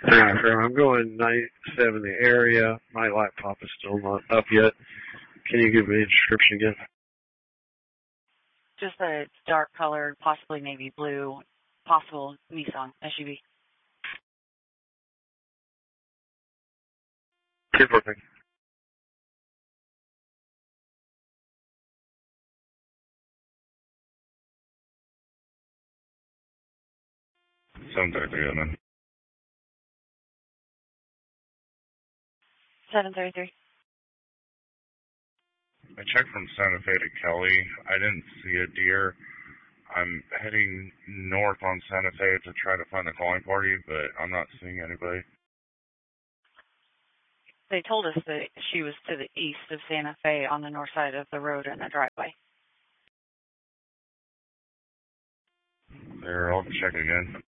I'm going 97 the area. My laptop is still not up yet. Can you give me a description again? Just a dark color, possibly navy blue, possible Nissan SUV. Keep working. Sounds like it, man. 733. I checked from Santa Fe to Kelly. I didn't see a deer. I'm heading north on Santa Fe to try to find the calling party, but I'm not seeing anybody. They told us that she was to the east of Santa Fe on the north side of the road in a driveway. There, I'll check again.